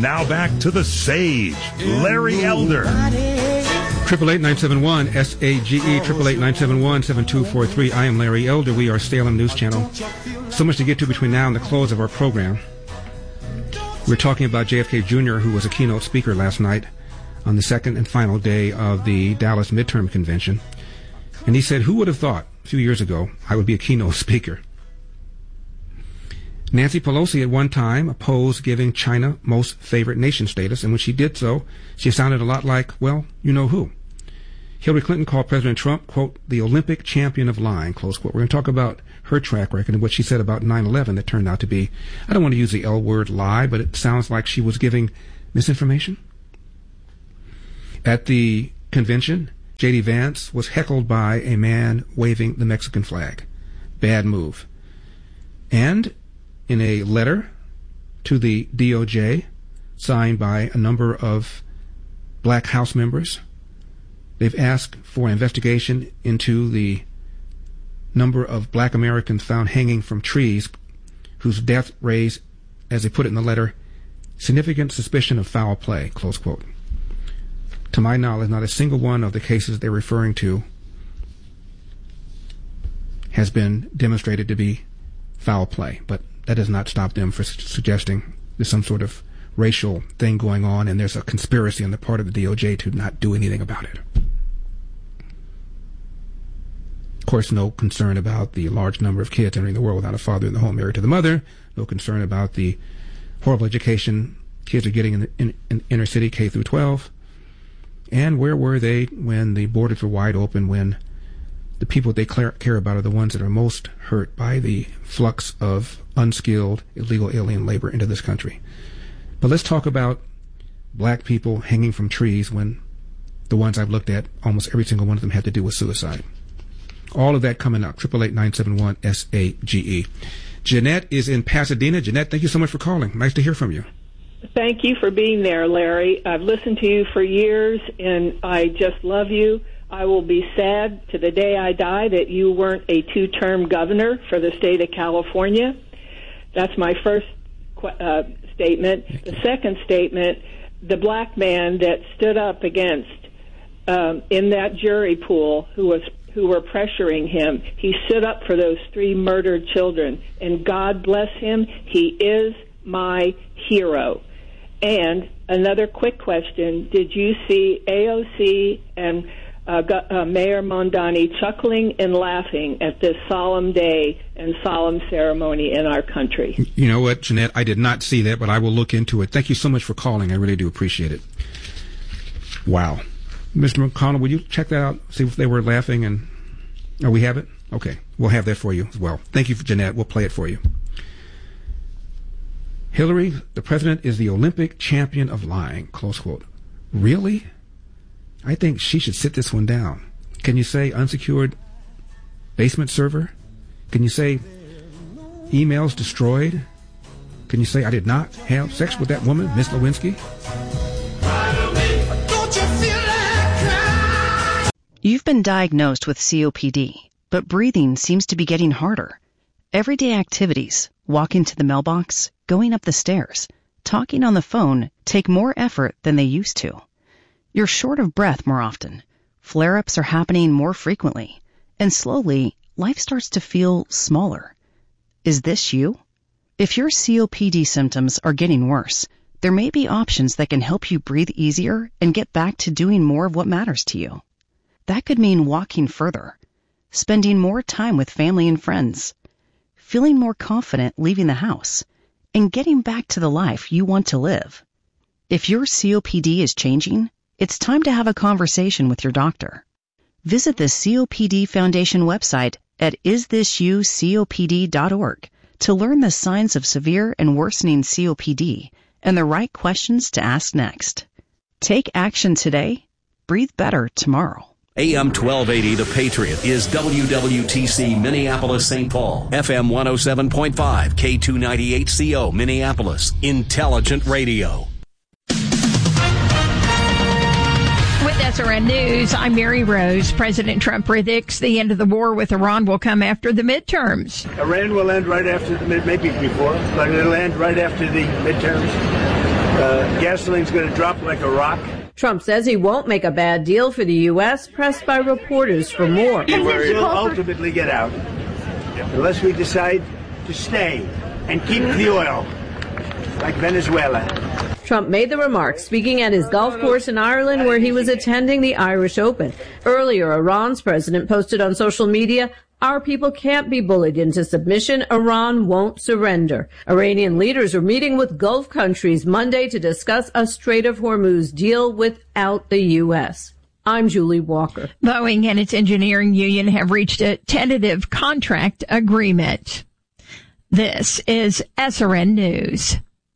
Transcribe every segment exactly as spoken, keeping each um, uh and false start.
Now back to the Sage, Larry Elder. Triple eight nine seven one S A G E, triple eight nine seven one seven two four three. I am Larry Elder. We are Salem News Channel. So much to get to between now and the close of our program. We're talking about J F K Junior, who was a keynote speaker last night on the second and final day of the Dallas midterm convention. And he said, who would have thought a few years ago I would be a keynote speaker? Nancy Pelosi at one time opposed giving China most favored nation status, and when she did so, she sounded a lot like, well, you know who. Hillary Clinton called President Trump, quote, the Olympic champion of lying, close quote. We're going to talk about her track record and what she said about nine eleven that turned out to be, I don't want to use the L word lie, but it sounds like she was giving misinformation. At the convention, J D Vance was heckled by a man waving the Mexican flag. Bad move. And in a letter to the D O J, signed by a number of black House members, they've asked for an investigation into the number of black Americans found hanging from trees whose death raised, as they put it in the letter, significant suspicion of foul play, close quote. To my knowledge, not a single one of the cases they're referring to has been demonstrated to be foul play, but that does not stop them from su- suggesting there's some sort of racial thing going on and there's a conspiracy on the part of the D O J to not do anything about it. Of course, no concern about the large number of kids entering the world without a father in the home married to the mother. No concern about the horrible education kids are getting in, the, in, in inner city K through twelve. And where were they when the borders were wide open, when the people they care about are the ones that are most hurt by the flux of unskilled, illegal alien labor into this country. But let's talk about black people hanging from trees when the ones I've looked at, almost every single one of them had to do with suicide. All of that coming up. Triple eight nine seven one S A G E. Jeanette is in Pasadena. Jeanette, thank you so much for calling. Nice to hear from you. Thank you for being there, Larry. I've listened to you for years, and I just love you. I will be sad to the day I die that you weren't a two-term governor for the state of California. That's my first uh, statement. The second statement, the black man that stood up against um, in that jury pool who was who were pressuring him, he stood up for those three murdered children, and God bless him. He is my hero. And another quick question, did you see A O C and uh, uh, Mayor Mondani chuckling and laughing at this solemn day and solemn ceremony in our country? You know what, Jeanette, I did not see that, but I will look into it. Thank you so much for calling. I really do appreciate it. Wow. Mister McConnell, will you check that out, see if they were laughing? And oh, we have it? Okay, we'll have that for you as well. Thank you, Jeanette. We'll play it for you. Hillary, the president is the Olympic champion of lying, close quote. Really? I think she should sit this one down. Can you say unsecured basement server? Can you say emails destroyed? Can you say I did not have sex with that woman, Miss Lewinsky? You've been diagnosed with C O P D, but breathing seems to be getting harder. Everyday activities, walking to the mailbox, going up the stairs, talking on the phone take more effort than they used to. You're short of breath more often. Flare-ups are happening more frequently. And slowly, life starts to feel smaller. Is this you? If your C O P D symptoms are getting worse, there may be options that can help you breathe easier and get back to doing more of what matters to you. That could mean walking further, spending more time with family and friends, feeling more confident leaving the house, and getting back to the life you want to live. If your C O P D is changing, it's time to have a conversation with your doctor. Visit the C O P D Foundation website at is this you C O P D dot org to learn the signs of severe and worsening C O P D and the right questions to ask next. Take action today. Breathe better tomorrow. A M twelve eighty The Patriot is W W T C Minneapolis Saint Paul, F M one oh seven point five, K two ninety-eight C O Minneapolis, Intelligent Radio. With S R N News, I'm Mary Rose. President Trump predicts the end of the war with Iran will come after the midterms. Iran will end right after the mid, maybe before, but it'll end right after the midterms. Uh, gasoline's going to drop like a rock. Trump says he won't make a bad deal for the U S, pressed by reporters for more. We'll ultimately get out unless we decide to stay and keep the oil, like Venezuela. Trump made the remarks speaking at his golf course in Ireland where he was attending the Irish Open. Earlier, Iran's president posted on social media, "Our people can't be bullied into submission. Iran won't surrender." Iranian leaders are meeting with Gulf countries Monday to discuss a Strait of Hormuz deal without the U S. I'm Julie Walker. Boeing and its engineering union have reached a tentative contract agreement. This is S R N News.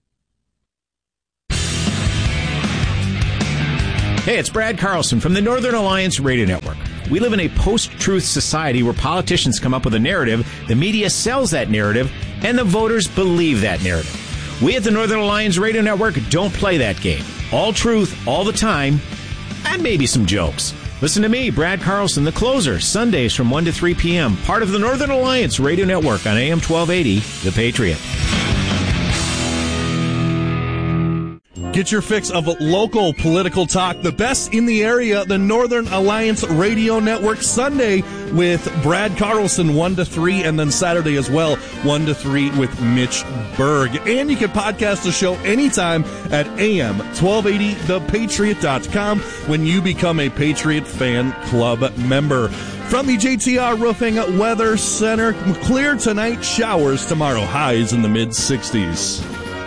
Hey, it's Brad Carlson from the Northern Alliance Radio Network. We live in a post-truth society where politicians come up with a narrative, the media sells that narrative, and the voters believe that narrative. We at the Northern Alliance Radio Network don't play that game. All truth, all the time, and maybe some jokes. Listen to me, Brad Carlson, the closer, Sundays from one to three p.m., part of the Northern Alliance Radio Network on A M twelve eighty, The Patriot. Get your fix of local political talk, the best in the area, the Northern Alliance Radio Network, Sunday with Brad Carlson, one to three, and then Saturday as well, one to three with Mitch Berg. And you can podcast the show anytime at A M twelve eighty the patriot dot com when you become a Patriot Fan Club member. From the J T R Roofing Weather Center, clear tonight, showers tomorrow, highs in the mid sixties.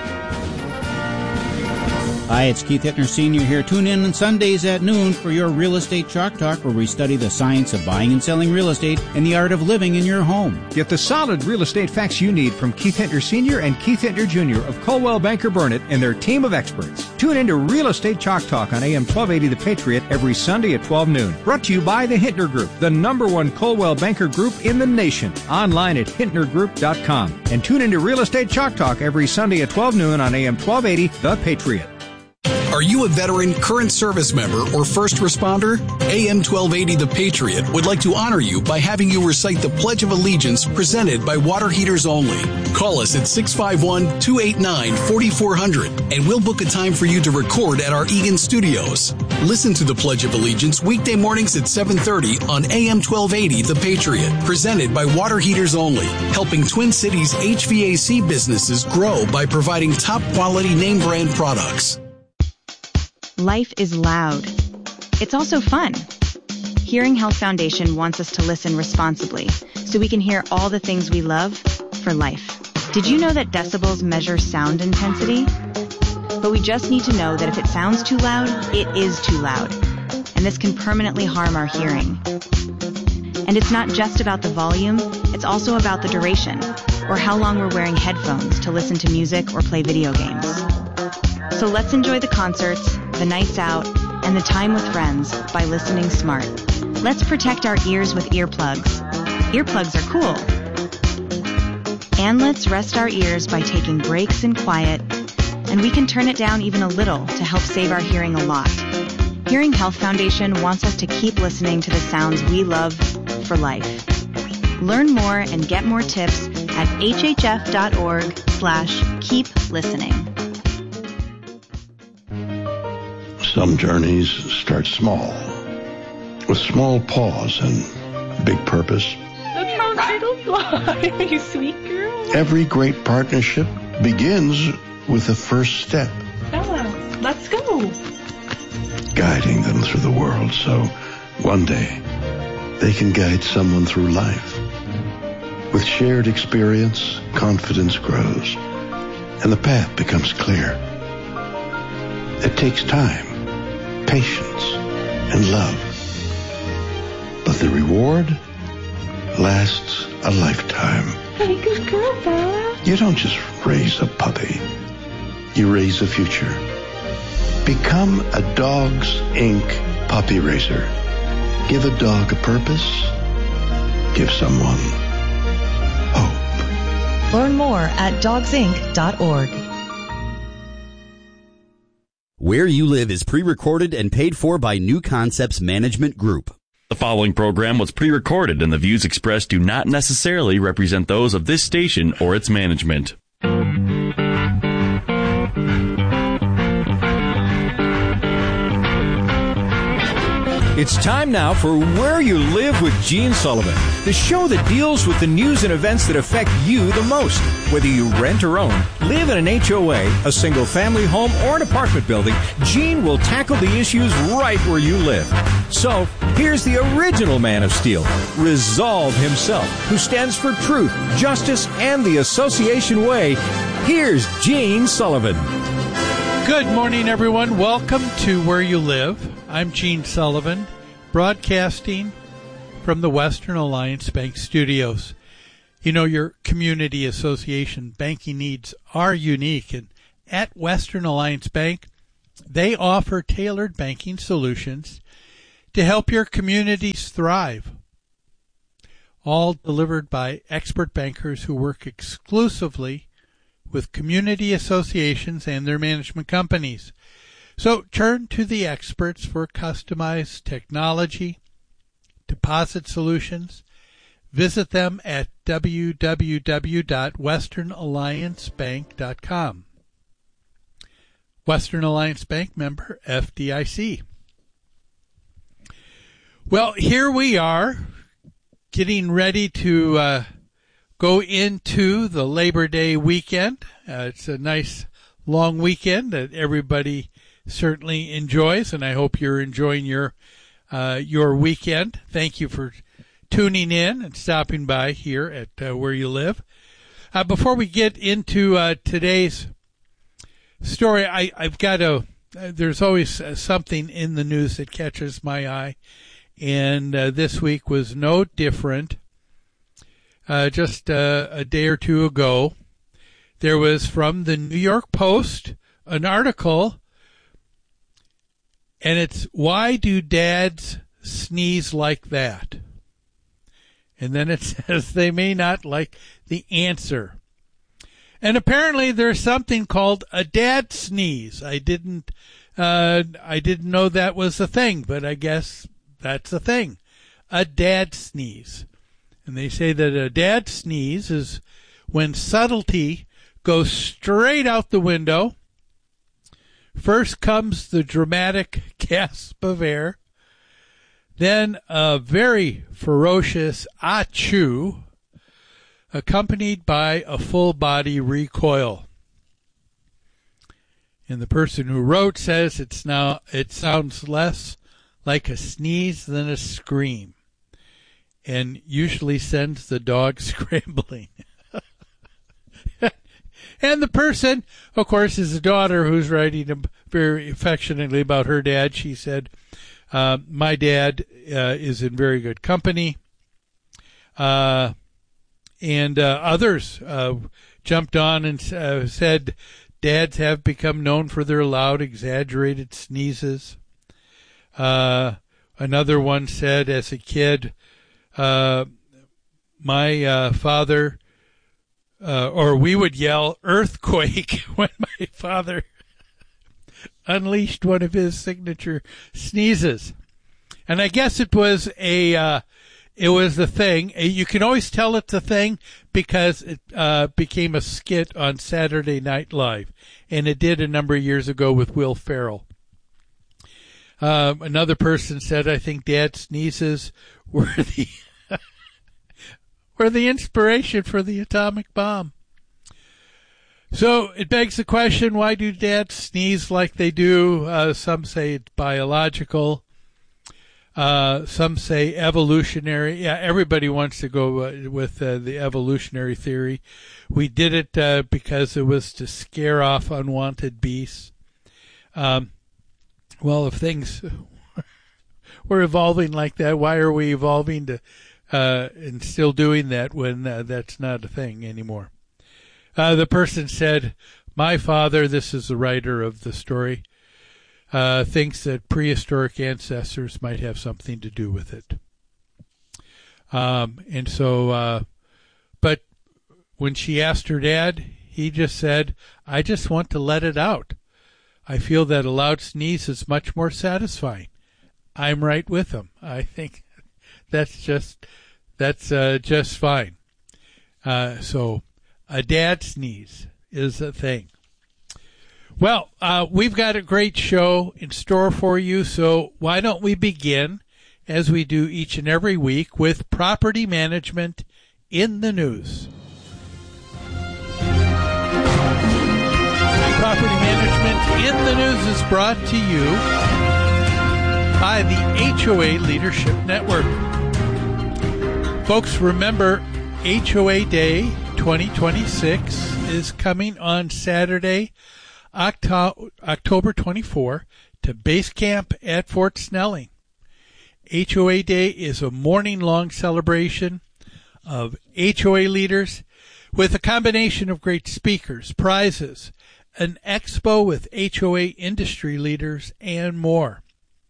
Hi, it's Keith Hittner Senior here. Tune in on Sundays at noon for your Real Estate Chalk Talk, where we study the science of buying and selling real estate and the art of living in your home. Get the solid real estate facts you need from Keith Hittner Senior and Keith Hittner Junior of Coldwell Banker Burnett and their team of experts. Tune in to Real Estate Chalk Talk on A M twelve eighty The Patriot every Sunday at twelve noon. Brought to you by the Hittner Group, the number one Coldwell Banker Group in the nation. Online at Hittner Group dot com. And tune in to Real Estate Chalk Talk every Sunday at twelve noon on A M twelve eighty The Patriot. Are you a veteran, current service member, or first responder? A M twelve eighty The Patriot would like to honor you by having you recite the Pledge of Allegiance presented by Water Heaters Only. Call us at six five one, two eight nine, four four zero zero and we'll book a time for you to record at our Eagan studios. Listen to the Pledge of Allegiance weekday mornings at seven thirty on A M twelve eighty The Patriot, presented by Water Heaters Only, helping Twin Cities H V A C businesses grow by providing top quality name brand products. Life is loud. It's also fun. Hearing Health Foundation wants us to listen responsibly so we can hear all the things we love for life. Did you know that decibels measure sound intensity? But we just need to know that if it sounds too loud, it is too loud. And this can permanently harm our hearing. And it's not just about the volume, it's also about the duration, or how long we're wearing headphones to listen to music or play video games. So let's enjoy the concerts, the nights out, and the time with friends by listening smart. Let's protect our ears with earplugs. Earplugs are cool. And let's rest our ears by taking breaks in quiet, and we can turn it down even a little to help save our hearing a lot. Hearing Health Foundation wants us to keep listening to the sounds we love for life. Learn more and get more tips at hhf.org slash keep listening. Some journeys start small, with small pause and big purpose. Look how little you are, you sweet girl. Every great partnership begins with the first step. Bella, let's go. Guiding them through the world so one day they can guide someone through life. With shared experience, confidence grows, and the path becomes clear. It takes time, patience, and love. But the reward lasts a lifetime. Hey, good girl, Bella. You don't just raise a puppy. You raise a future. Become a Dogs Incorporated puppy raiser. Give a dog a purpose. Give someone hope. Learn more at dogs inc dot org. Where You Live is pre-recorded and paid for by New Concepts Management Group. The following program was pre-recorded and the views expressed do not necessarily represent those of this station or its management. It's time now for Where You Live with Gene Sullivan, the show that deals with the news and events that affect you the most. Whether you rent or own, live in an H O A, a single-family home, or an apartment building, Gene will tackle the issues right where you live. So, here's the original Man of Steel, Resolve himself, who stands for truth, justice, and the Association Way. Here's Gene Sullivan. Good morning, everyone. Welcome to Where You Live. I'm Gene Sullivan, broadcasting from the Western Alliance Bank Studios. You know, your community association banking needs are unique, and at Western Alliance Bank, they offer tailored banking solutions to help your communities thrive, all delivered by expert bankers who work exclusively with community associations and their management companies. So turn to the experts for customized technology, deposit solutions. Visit them at w w w dot western alliance bank dot com. Western Alliance Bank, member F D I C. Well, here we are getting ready to uh, go into the Labor Day weekend. Uh, it's a nice long weekend that everybody certainly enjoys, and I hope you're enjoying your uh, your weekend. Thank you for tuning in and stopping by here at uh, Where You Live. Uh, before we get into uh, today's story, I, I've got to. Uh, there's always uh, something in the news that catches my eye, and uh, this week was no different. Uh, just uh, a day or two ago, there was from the New York Post an article. And it's, why do dads sneeze like that? And then it says they may not like the answer. And apparently there's something called a dad sneeze. I didn't, uh, I didn't know that was a thing, but I guess that's a thing. A dad sneeze. And they say that a dad sneeze is when subtlety goes straight out the window. First comes the dramatic gasp of air, then a very ferocious achoo, accompanied by a full-body recoil. And the person who wrote says it's now it sounds less like a sneeze than a scream, and usually sends the dog scrambling. And the person, of course, is a daughter who's writing very affectionately about her dad. She said, uh, my dad uh, is in very good company. Uh, and uh, others uh, jumped on and uh, said, dads have become known for their loud, exaggerated sneezes. Uh, another one said, as a kid, uh, my uh, father... Uh, or we would yell earthquake when my father unleashed one of his signature sneezes. And I guess it was a, uh, it was the thing. You can always tell it's a thing because it, uh, became a skit on Saturday Night Live. And it did a number of years ago with Will Ferrell. Um, another person said, I think dad sneezes were the, were the inspiration for the atomic bomb. So it begs the question, why do dads sneeze like they do? Uh, some say it's biological. Uh, some say evolutionary. Yeah, everybody wants to go uh, with uh, the evolutionary theory. We did it uh, because it was to scare off unwanted beasts. Um, well, if things were evolving like that, why are we evolving to Uh, and still doing that when uh, that's not a thing anymore? Uh, the person said, my father, this is the writer of the story, uh, thinks that prehistoric ancestors might have something to do with it. Um, and so, uh, but when she asked her dad, he just said, I just want to let it out. I feel that a loud sneeze is much more satisfying. I'm right with him. I think that's just that's uh, just fine. Uh, so a dad sneeze is a thing. Well, uh, we've got a great show in store for you, so why don't we begin as we do each and every week with Property Management in the News. Property Management in the News is brought to you by the H O A Leadership Network. Folks, remember, H O A Day twenty twenty-six is coming on Saturday, Octo- October twenty-fourth, to Base Camp at Fort Snelling. H O A Day is a morning-long celebration of H O A leaders with a combination of great speakers, prizes, an expo with H O A industry leaders, and more.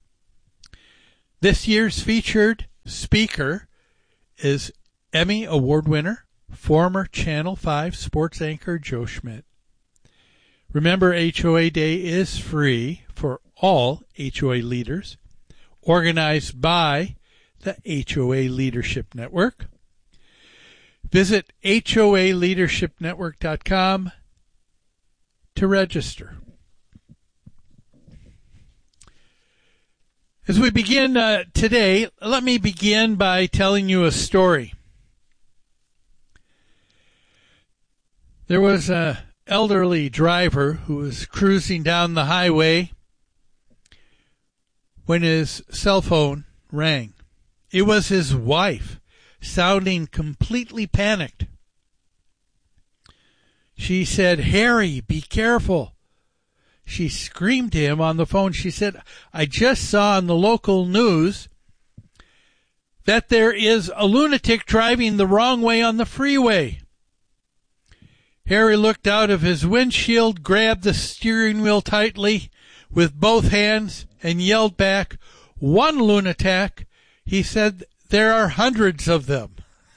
This year's featured speaker is Emmy Award winner, former Channel five sports anchor Joe Schmidt. Remember, H O A Day is free for all H O A leaders, organized by the H O A Leadership Network. Visit H O A leadership network dot com to register. As we begin uh, today, let me begin by telling you a story. There was an elderly driver who was cruising down the highway when his cell phone rang. It was his wife, sounding completely panicked. She said, "Harry, be careful." She screamed to him on the phone. She said, "I just saw on the local news that there is a lunatic driving the wrong way on the freeway." Harry looked out of his windshield, grabbed the steering wheel tightly with both hands, and yelled back, "One lunatic." He said, "There are hundreds of them."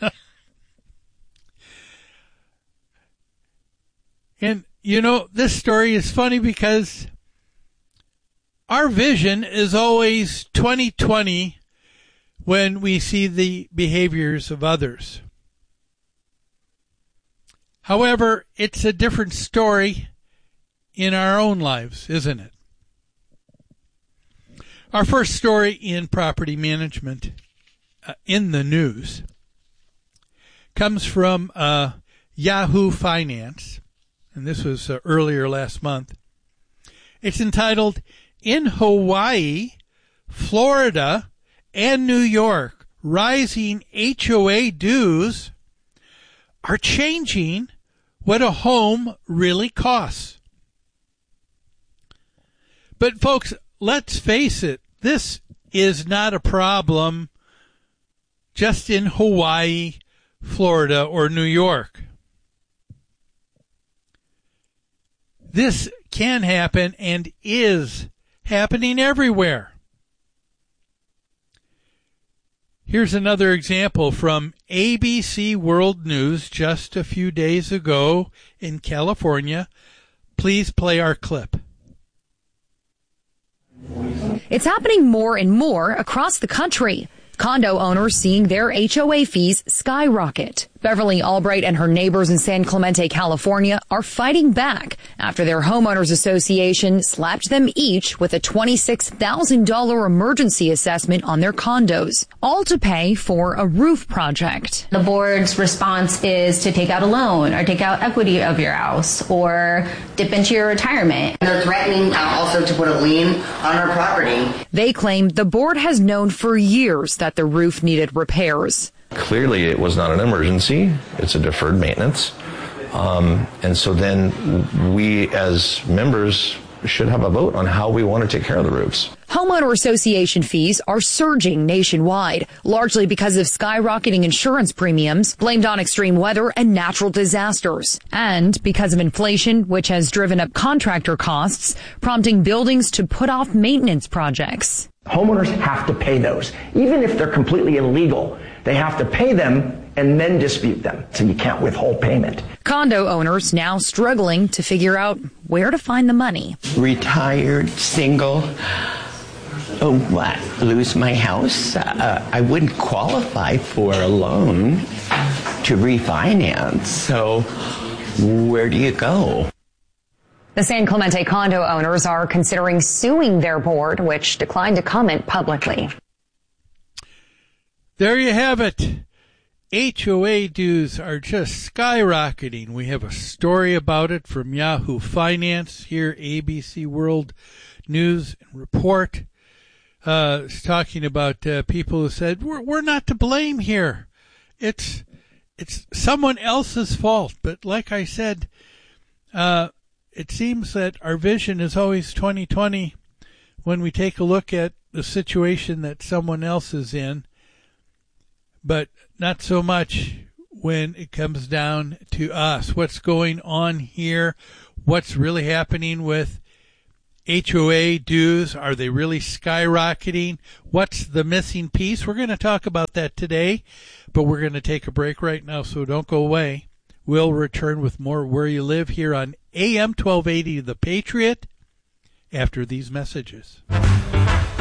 And, you know, this story is funny because our vision is always twenty twenty when we see the behaviors of others. However, it's a different story in our own lives, isn't it? Our first story in property management uh, in the news comes from uh, Yahoo Finance, and this was uh, earlier last month. It's entitled, "In Hawaii, Florida, and New York, rising H O A dues are changing what a home really costs." But folks, let's face it, this is not a problem just in Hawaii, Florida, or New York. This can happen and is happening everywhere. Here's another example from A B C World News just a few days ago in California. Please play our clip. It's happening more and more across the country. Condo owners seeing their H O A fees skyrocket. Beverly Albright and her neighbors in San Clemente, California, are fighting back after their homeowners association slapped them each with a twenty-six thousand dollars emergency assessment on their condos, all to pay for a roof project. The board's response is to take out a loan or take out equity of your house or dip into your retirement. They're threatening also to put a lien on our property. They claim the board has known for years that the roof needed repairs. Clearly, it was not an emergency. It's a deferred maintenance. Um, and so then we, as members, should have a vote on how we want to take care of the roofs. Homeowner association fees are surging nationwide, largely because of skyrocketing insurance premiums blamed on extreme weather and natural disasters, and because of inflation, which has driven up contractor costs, prompting buildings to put off maintenance projects. Homeowners have to pay those, even if they're completely illegal. They have to pay them and then dispute them, so you can't withhold payment. Condo owners now struggling to figure out where to find the money. Retired, single. Oh, what? Lose my house? Uh, I wouldn't qualify for a loan to refinance. So where do you go? The San Clemente condo owners are considering suing their board, which declined to comment publicly. there you have it. H O A dues are just skyrocketing. We have a story about it from Yahoo Finance here, A B C World News and Report. Uh, it's talking about uh, people who said, we're, we're not to blame here. It's, it's someone else's fault. But like I said, uh, it seems that our vision is always twenty twenty when we take a look at the situation that someone else is in, but not so much when it comes down to us. What's going on here? What's really happening with H O A dues? Are they really skyrocketing? What's the missing piece? We're going to talk about that today, but we're going to take a break right now, so don't go away. We'll return with more Where You Live here on A M twelve eighty The Patriot after these messages.